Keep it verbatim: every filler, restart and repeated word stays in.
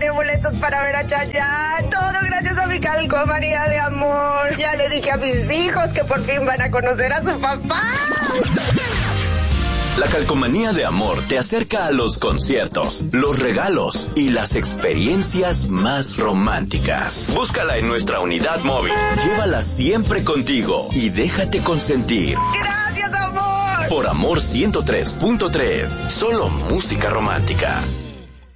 gané boletos para ver a Chayanne. Todo gracias a mi calcomanía de amor. Ya le dije a mis hijos que por fin van a conocer a su papá. La calcomanía de amor te acerca a los conciertos, los regalos y las experiencias más románticas. Búscala en nuestra unidad móvil. Llévala siempre contigo y déjate consentir. Gracias, amor. Por Amor ciento tres punto tres. Solo música romántica.